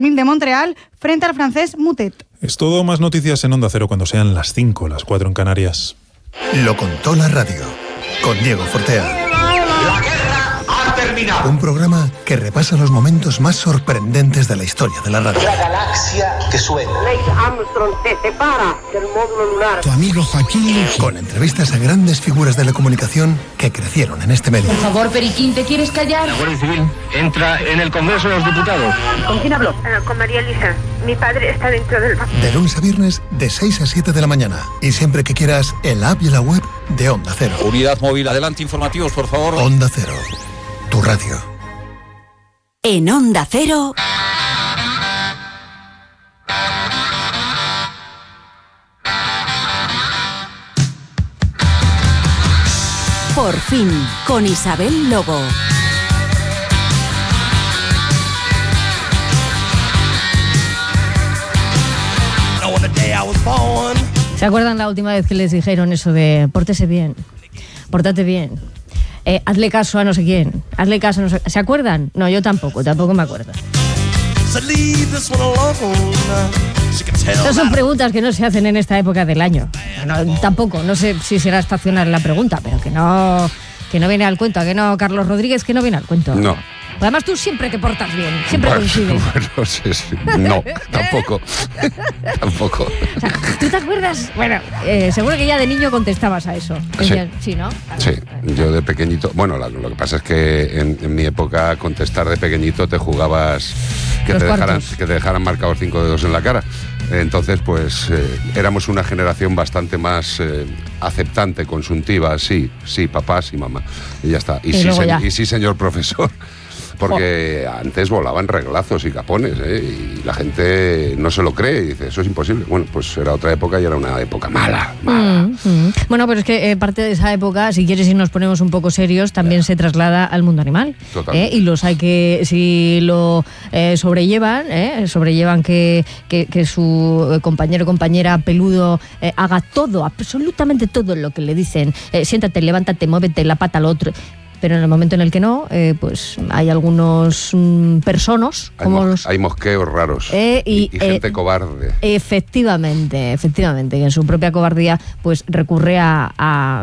de Montreal frente al francés Mutet. Es todo, más noticias en Onda Cero cuando sean las 5, las 4 en Canarias. Lo contó la radio, con Diego Fortea. La guerra ha terminado. Un programa que repasa los momentos más sorprendentes de la historia de la radio. La galaxia que suena. Neil Armstrong se separa del módulo lunar. Tu amigo Joaquín. Con entrevistas a grandes figuras de la comunicación que crecieron en este medio. Por favor, Periquín, ¿te quieres callar? La Guardia Civil entra en el Congreso de los Diputados. ¿Con quién hablo? Con María Elisa. Mi padre está dentro del banco. De lunes a viernes, de 6 a 7 de la mañana. Y siempre que quieras, en la app y en la web de Onda Cero. Unidad móvil, adelante, informativos, por favor. Onda Cero, tu radio. En Onda Cero... Por fin, con Isabel Lobo. ¿Se acuerdan la última vez que les dijeron eso de pórtese bien, pórtate bien, hazle caso a no sé quién, hazle caso a no sé... ¿Se acuerdan? No, yo tampoco me acuerdo. Estas son preguntas que no se hacen en esta época del año. No, tampoco, no sé si será estacionar la pregunta, pero que no viene al cuento. ¿A que no, Carlos Rodríguez, que no viene al cuento? No. Además, tú siempre te portas bien, siempre coincides. Bueno, sí. No, tampoco. Tampoco. O sea, ¿tú te acuerdas? Bueno, seguro que ya de niño contestabas a eso. Decías, sí, ¿no? Sí, yo de pequeñito... Bueno, lo que pasa es que en mi época contestar de pequeñito te jugabas que te dejaran marcados 5 dedos en la cara. Entonces, pues éramos una generación bastante más aceptante, consuntiva. Sí, papá, sí, mamá. Y ya está. Y sí, señor profesor. Porque antes volaban reglazos y capones, y la gente no se lo cree y dice, eso es imposible. Bueno, pues era otra época y era una época mala. Bueno, pero es que parte de esa época, si quieres, si nos ponemos un poco serios, también se traslada al mundo animal. Y los hay que, si lo sobrellevan que su compañero o compañera peludo haga todo, absolutamente todo lo que le dicen. Siéntate, levántate, muévete la pata al otro. Pero en el momento en el que no, pues hay algunos personas... Hay mosqueos raros y gente cobarde. Efectivamente, que en su propia cobardía pues recurre a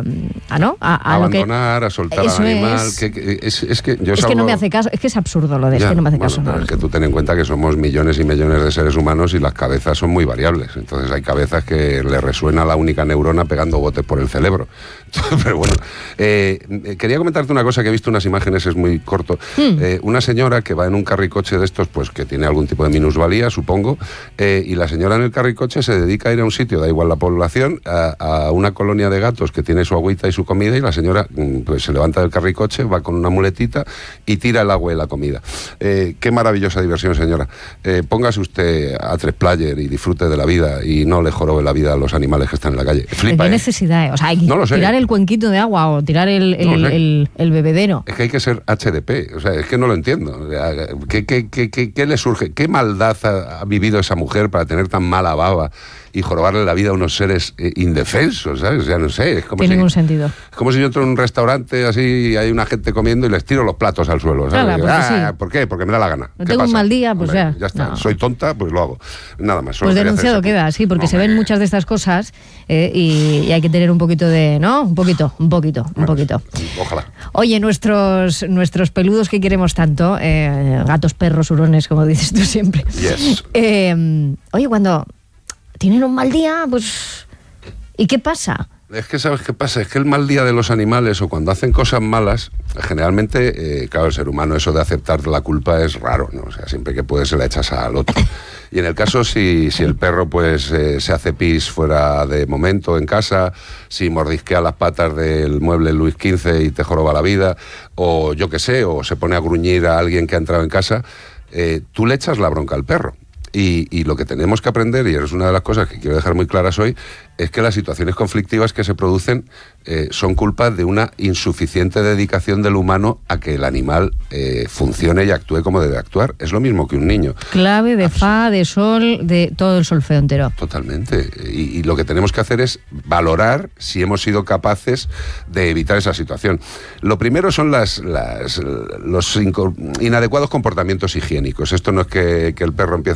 abandonar, a soltar al animal. Es que no me hace caso, es que es absurdo lo de que no me hace caso. Es que tú ten en cuenta que somos millones y millones de seres humanos y las cabezas son muy variables. Entonces hay cabezas que le resuena la única neurona pegando botes por el cerebro. Pero bueno, quería comentarte una cosa que he visto unas imágenes, es muy corto. Una señora que va en un carricoche de estos, pues que tiene algún tipo de minusvalía, supongo, y la señora en el carricoche se dedica a ir a un sitio, da igual la población, a una colonia de gatos que tiene su agüita y su comida, y la señora pues se levanta del carricoche, va con una muletita y tira el agua y la comida. Qué maravillosa diversión, señora. Póngase usted a 3player y disfrute de la vida y no le jorobe la vida a los animales que están en la calle. Flipa, ¿qué necesidad? O sea, hay que tirar el cuenquito de agua o tirar el bebedero. Es que hay que ser HDP, o sea, es que no lo entiendo. ¿Qué le surge? ¿Qué maldad ha vivido esa mujer para tener tan mala baba y jorobarle la vida a unos seres indefensos, ¿sabes? O sea, no sé. Es como Tiene ningún sentido. Es como si yo entro en un restaurante así y hay una gente comiendo y les tiro los platos al suelo, ¿sabes? Claro, ¿por qué? Porque me da la gana. No tengo un mal día, pues ya está. No. Soy tonta, pues lo hago. Nada más. Pues denunciado queda, sí, porque se ven muchas de estas cosas y hay que tener un poquito de... ¿no? Un poquito. Ojalá. Oye, nuestros peludos que queremos tanto, gatos, perros, hurones, como dices tú siempre. Yes. Oye, cuando tienen un mal día, pues... ¿Y qué pasa? Es que, ¿sabes qué pasa? Es que el mal día de los animales, o cuando hacen cosas malas, generalmente, claro, el ser humano, eso de aceptar la culpa es raro, ¿no? O sea, siempre que puedes se la echas al otro. Y en el caso, si el perro pues se hace pis fuera de momento en casa, si mordisquea las patas del mueble Luis XV y te joroba la vida, o yo qué sé, o se pone a gruñir a alguien que ha entrado en casa, tú le echas la bronca al perro. Y lo que tenemos que aprender, y es una de las cosas que quiero dejar muy claras hoy, es que las situaciones conflictivas que se producen son culpa de una insuficiente dedicación del humano a que el animal funcione y actúe como debe actuar. Es lo mismo que un niño. Clave de fa, de sol, de todo el solfeo entero. Totalmente. Y lo que tenemos que hacer es valorar si hemos sido capaces de evitar esa situación. Lo primero son los inadecuados comportamientos higiénicos. Esto no es que el perro empieza